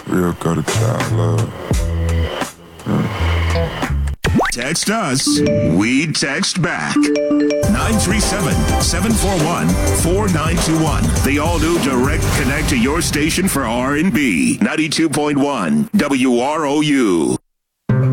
Real gutter child love. Text us. We text back. 937-741-4921. The all-new Direct Connect to your station for R&B. 92.1 WROU.